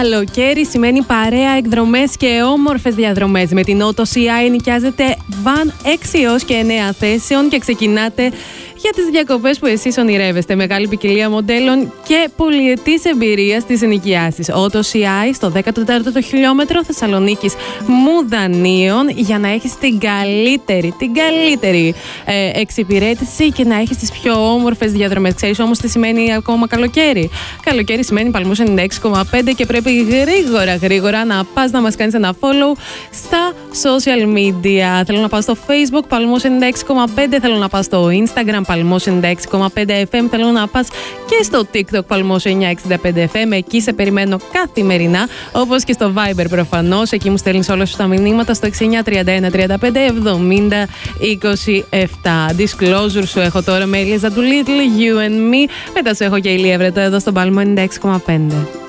Καλοκαίρι σημαίνει παρέα, εκδρομές και όμορφες διαδρομές. Με την Auto CI νοικιάζετε βαν 6 έως και 9 θέσεων και ξεκινάτε για τις διακοπές που εσείς ονειρεύεστε. Μεγάλη ποικιλία μοντέλων και πολυετής εμπειρία στις ενοικιάσεις. Auto CI στο 14ο χιλιόμετρο Θεσσαλονίκης Μουδανίων, για να έχεις την καλύτερη εξυπηρέτηση και να έχεις τις πιο όμορφες διαδρομές. Ξέρεις όμως τι σημαίνει ακόμα καλοκαίρι? Καλοκαίρι σημαίνει Παλμούς 96,5 και πρέπει γρήγορα να πας να μας κάνεις ένα follow στα social media. Θέλω να πάω στο Facebook Παλμούς 96,5, θέλω να πάω στο Instagram Παλμούς 96,5 FM, θέλω να πας και στο TikTok Παλμούς 965 FM. Εκεί σε περιμένω καθημερινά, όπως και στο Viber προφανώς. Εκεί μου στέλνεις όλα σου τα μηνύματα στο 6931 35 70 27. Disclosure σου έχω τώρα με Ελίζα του Little You and Me. Μετά σου έχω και Ηλία Βρετό εδώ στον Παλμό 96,5.